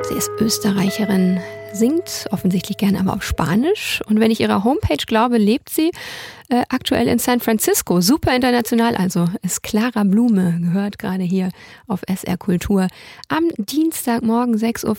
Sie ist Österreicherin, singt offensichtlich gerne aber auf Spanisch. Und wenn ich ihrer Homepage glaube, lebt sie aktuell in San Francisco. Super international also. Ist Clara Blume, gehört gerade hier auf SR Kultur. Am Dienstagmorgen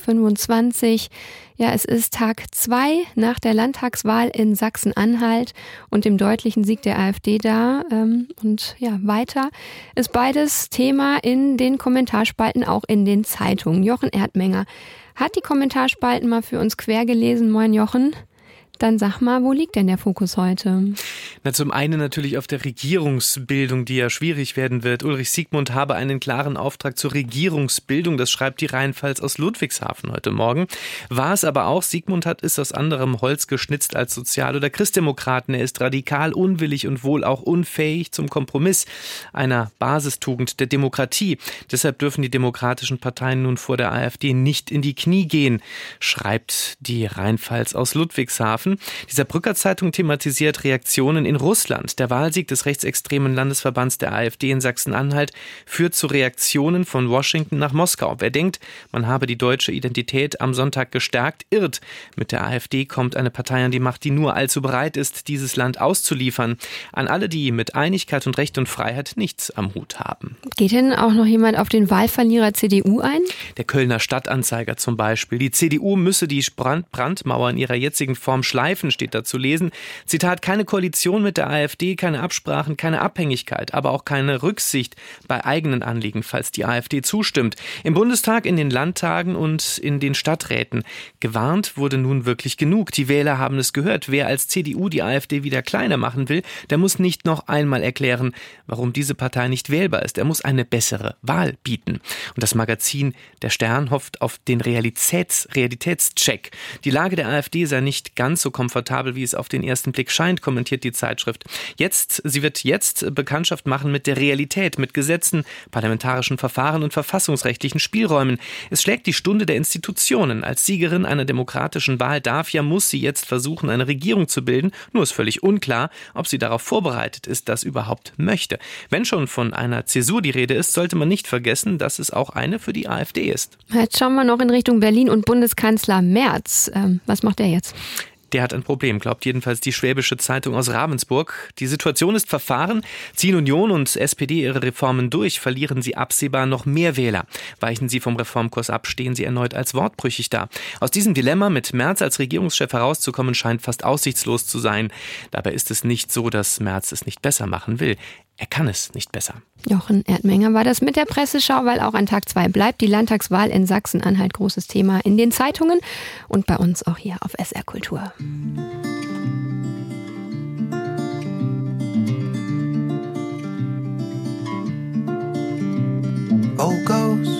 6.25 Uhr. Ja, es ist Tag 2 nach der Landtagswahl in Sachsen-Anhalt und dem deutlichen Sieg der AfD da. Und ja, weiter ist beides Thema in den Kommentarspalten, auch in den Zeitungen. Jochen Erdmenger hat die Kommentarspalten mal für uns quer gelesen. Moin Jochen. Dann sag mal, wo liegt denn der Fokus heute? Na, zum einen natürlich auf der Regierungsbildung, die ja schwierig werden wird. Ulrich Siegmund habe einen klaren Auftrag zur Regierungsbildung. Das schreibt die Rheinpfalz aus Ludwigshafen heute Morgen. War es aber auch, Siegmund ist aus anderem Holz geschnitzt als Sozial- oder Christdemokraten. Er ist radikal, unwillig und wohl auch unfähig zum Kompromiss, einer Basistugend der Demokratie. Deshalb dürfen die demokratischen Parteien nun vor der AfD nicht in die Knie gehen, schreibt die Rheinpfalz aus Ludwigshafen. Die Saarbrücker Zeitung thematisiert Reaktionen in Russland. Der Wahlsieg des rechtsextremen Landesverbands der AfD in Sachsen-Anhalt führt zu Reaktionen von Washington nach Moskau. Wer denkt, man habe die deutsche Identität am Sonntag gestärkt, irrt. Mit der AfD kommt eine Partei an die Macht, die nur allzu bereit ist, dieses Land auszuliefern. An alle, die mit Einigkeit und Recht und Freiheit nichts am Hut haben. Geht denn auch noch jemand auf den Wahlverlierer CDU ein? Der Kölner Stadtanzeiger zum Beispiel. Die CDU müsse die Brandmauer in ihrer jetzigen Form schleifen, steht da zu lesen. Zitat, keine Koalition mit der AfD, keine Absprachen, keine Abhängigkeit, aber auch keine Rücksicht bei eigenen Anliegen, falls die AfD zustimmt. Im Bundestag, in den Landtagen und in den Stadträten. Gewarnt wurde nun wirklich genug. Die Wähler haben es gehört. Wer als CDU die AfD wieder kleiner machen will, der muss nicht noch einmal erklären, warum diese Partei nicht wählbar ist. Er muss eine bessere Wahl bieten. Und das Magazin Der Stern hofft auf den Realitätscheck. Die Lage der AfD sei nicht ganz so komfortabel, wie es auf den ersten Blick scheint, kommentiert die Zeitschrift. Sie wird jetzt Bekanntschaft machen mit der Realität, mit Gesetzen, parlamentarischen Verfahren und verfassungsrechtlichen Spielräumen. Es schlägt die Stunde der Institutionen. Als Siegerin einer demokratischen Wahl muss sie jetzt versuchen, eine Regierung zu bilden. Nur ist völlig unklar, ob sie darauf vorbereitet ist, das überhaupt möchte. Wenn schon von einer Zäsur die Rede ist, sollte man nicht vergessen, dass es auch eine für die AfD ist. Jetzt schauen wir noch in Richtung Berlin und Bundeskanzler Merz. Was macht der jetzt? Der hat ein Problem, glaubt jedenfalls die Schwäbische Zeitung aus Ravensburg. Die Situation ist verfahren. Ziehen Union und SPD ihre Reformen durch, verlieren sie absehbar noch mehr Wähler. Weichen sie vom Reformkurs ab, stehen sie erneut als wortbrüchig da. Aus diesem Dilemma, mit Merz als Regierungschef herauszukommen, scheint fast aussichtslos zu sein. Dabei ist es nicht so, dass Merz es nicht besser machen will. Er kann es nicht besser. Jochen Erdmenger war das mit der Presseschau, weil auch an Tag 2 bleibt die Landtagswahl in Sachsen-Anhalt großes Thema in den Zeitungen und bei uns auch hier auf SR Kultur.